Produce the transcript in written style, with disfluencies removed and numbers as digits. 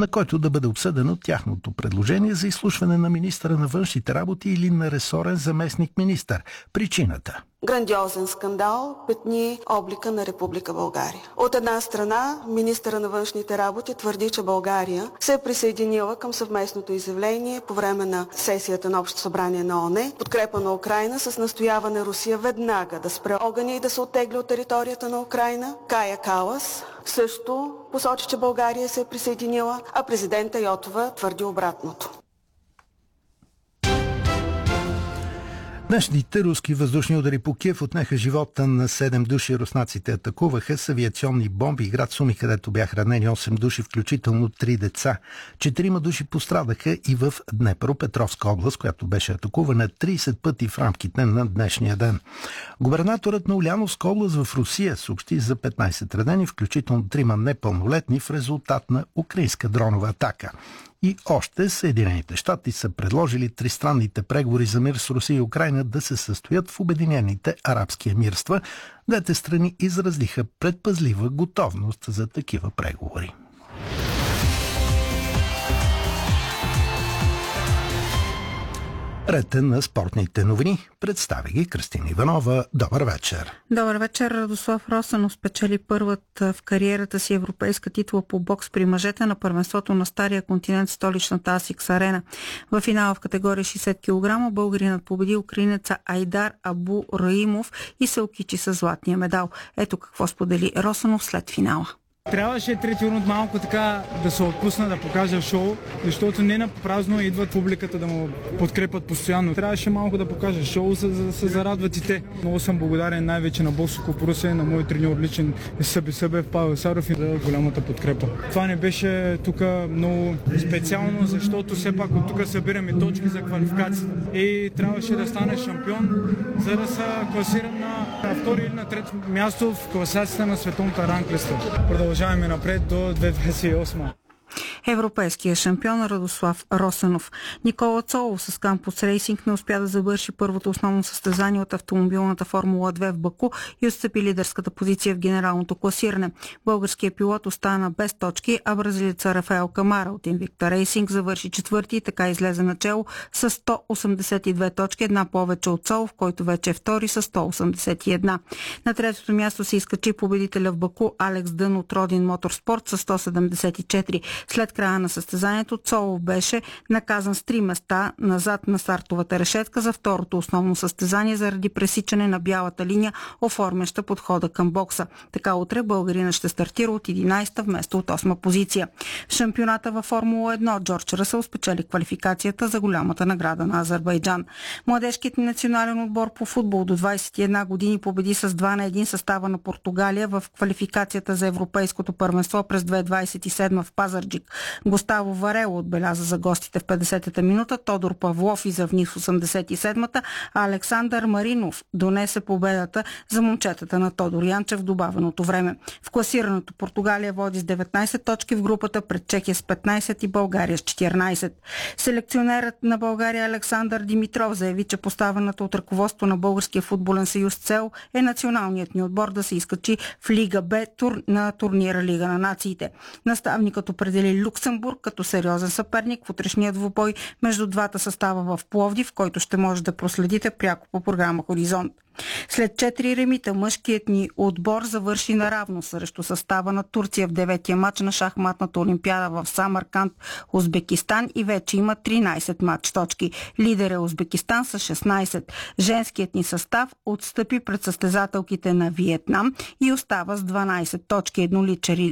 на който да бъде обсъдено тяхното предложение за изслушване на министъра на външните работи или на ресорен заместник-министър. Причината: грандиозен скандал петни облика на Република България. От една страна, министъра на външните работи твърди, че България се е присъединила към съвместното изявление по време на сесията на Общото събрание на ООН, подкрепа на Украйна с настояване Русия веднага да спре огъня и да се оттегли от територията на Украйна. Кая Калас също посочи, че България се е присъединила, а президента Йотова твърди обратното. Днешните руски въздушни удари по Киев отнеха живота на 7 души. Руснаците атакуваха с авиационни бомби град Суми, където бяха ранени 8 души, включително 3 деца. 4 души пострадаха и в Днепропетровска област, която беше атакувана 30 пъти в рамките на днешния ден. Губернаторът на Уляновска област в Русия съобщи за 15 ранени, включително 3 непълнолетни, в резултат на украинска дронова атака. И още Съединените щати са предложили тристранните преговори за мир с Русия и Украйна да се състоят в Обединените арабски емирства. Двете страни изразиха предпазлива готовност за такива преговори. Ред на спортните новини. Представи ги Кристина Иванова. Добър вечер. Добър вечер. Радослав Росанов спечели първата в кариерата си европейска титла по бокс при мъжете на първенството на Стария континент в столичната Асикс арена. В финала в категория 60 кг българинът победи украинеца Айдар Абу Раимов и се окичи със златния медал. Ето какво сподели Росанов след финала. Трябваше трети рунд малко така да се отпусна, да покажа шоу, защото не на празно идват публиката да му подкрепят постоянно. Трябваше малко да покажа шоу, за да се зарадват и те. Много съм благодарен най-вече на Боксов клуб Русе, на мой треньор личен Съби Събев, Павел Саров и за голямата подкрепа. Това не беше тук много специално, защото все пак от тук събираме точки за квалификацията. И трябваше да стане шампион, за да се класирам на втори или на трето място в класацията на световната ранглиста. Продължаваме напред до 2028. Европейския шампион Радослав Росанов. Никола Цолов с Кампус Рейсинг не успя да завърши първото основно състезание от автомобилната Формула 2 в Баку и отстъпи лидерската позиция в генералното класиране. Българският пилот остана без точки, а бразилеца Рафаел Камара от Invicta Racing завърши четвърти и така излезе начело с 182 точки, една повече от Цолов, който вече е втори с 181. На третото място се изкачи победителя в Баку Алекс Дън от Родин Моторспорт с 174. След края на състезанието Цолов беше наказан с 3 места назад на стартовата решетка за второто основно състезание заради пресичане на бялата линия, оформяща подхода към бокса. Така утре българина ще стартира от 11-та вместо от 8-ма позиция. В шампионата във Формула 1 Джордж Ръсъл спечели квалификацията за голямата награда на Азербайджан. Младежкият национален отбор по футбол до 21 години победи с 2-1 състава на Португалия в квалификацията за европейското първенство през 2027 в Пазарджик. Густаво Варело отбеляза за гостите в 50-та минута, Тодор Павлов изравни в 87-та, а Александър Маринов донесе победата за момчетата на Тодор Янчев в добавеното време. В класирането Португалия води с 19 точки в групата пред Чехия с 15 и България с 14. Селекционерът на България Александър Димитров заяви, че поставената от ръководство на Българския футболен съюз цел е националният ни отбор да се изкачи в Лига Б на турнира Лига на нациите. Наставникът определи Люксембург като сериозен съперник в утрешния двубой между двата състава в Пловдив, в който ще може да проследите пряко по програма Хоризонт. След 4 ремита мъжкият ни отбор завърши наравно срещу състава на Турция в 9-я матч на шахматната олимпиада в Самарканд, Узбекистан и вече има 13 матч точки. Лидер е Узбекистан с 16. Женският ни състав отстъпи пред състезателките на Виетнам и остава с 12 точки.